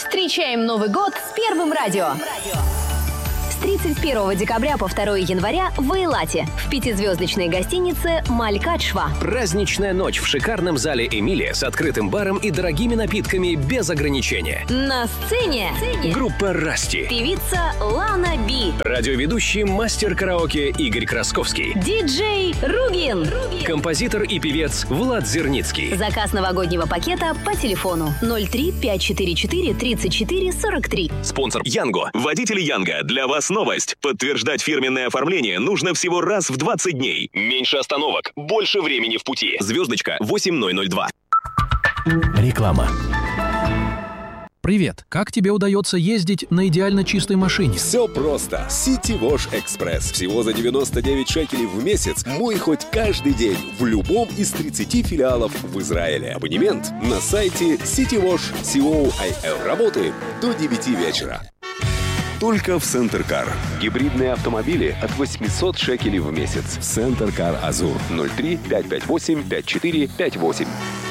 Встречаем Новый год с Первым радио. С 31 декабря по 2 января в Эйлате в пятизвездочной гостинице «Малькадшва». Праздничная ночь в шикарном зале «Эмилия» с открытым баром и дорогими напитками без ограничения. На сцене группа «Расти», певица Лана Би, радиоведущий мастер караоке Игорь Красковский, диджей Ругин, композитор и певец Влад Зерницкий. Заказ новогоднего пакета по телефону 03 544 34 43. Спонсор Янго. Водители Янго. Для вас новость. Подтверждать фирменное оформление нужно всего раз в 20 дней. Меньше остановок, больше времени в пути. Звездочка 8002. Реклама. Привет! Как тебе удается ездить на идеально чистой машине? Все просто. Ситивош Экспресс. Всего за 99 шекелей в месяц. Мой хоть каждый день в любом из 30 филиалов в Израиле. Абонемент на сайте citywash.co.il. Работаем до 9 вечера. Только в Центр Кар. Гибридные автомобили от 800 шекелей в месяц. Центр Кар Азур 03 558 5458.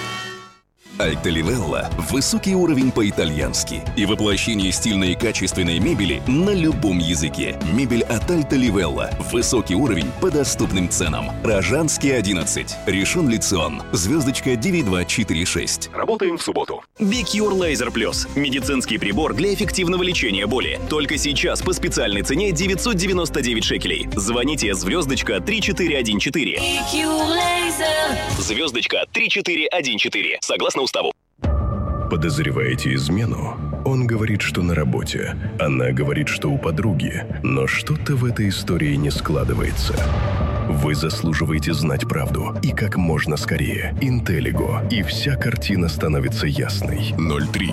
Альта Ливелла – высокий уровень по-итальянски и воплощение стильной и качественной мебели на любом языке. Мебель от Альта Ливелла. Высокий уровень по доступным ценам. Рожанский 11. Ришон Лицион. Звездочка 9246. Работаем в субботу. Бикюр Laser Plus. Медицинский прибор для эффективного лечения боли. Только сейчас по специальной цене 999 шекелей. Звоните звездочка 3414. Звездочка 3414. Согласно уставу. Подозреваете измену? Он говорит, что на работе. Она говорит, что у подруги. Но что-то в этой истории не складывается. Вы заслуживаете знать правду. И как можно скорее. Интеллиго. И вся картина становится ясной. 03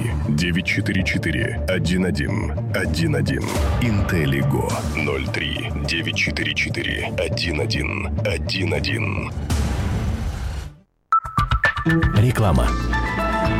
944 11 11. Интеллиго. 03 944 11 11. Реклама.